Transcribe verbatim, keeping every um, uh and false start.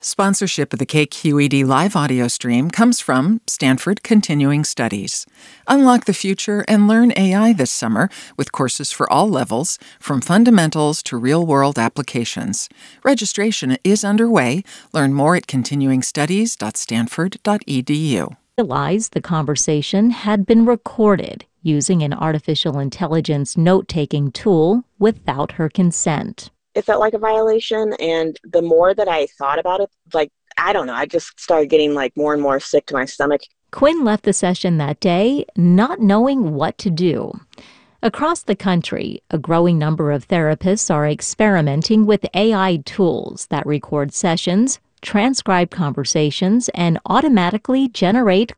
Sponsorship of the K Q E D live audio stream comes from Stanford Continuing Studies. Unlock the future and learn A I this summer with courses for all levels, from fundamentals to real-world applications. Registration is underway. Learn more at continuing studies dot stanford dot e d u. Realized the conversation had been recorded using an artificial intelligence note-taking tool without her consent. It felt like a violation, and the more that I thought about it, like, I don't know, I just started getting like more and more sick to my stomach. Quinn left the session that day not knowing what to do. Across the country, a growing number of therapists are experimenting with A I tools that record sessions, transcribe conversations, and automatically generate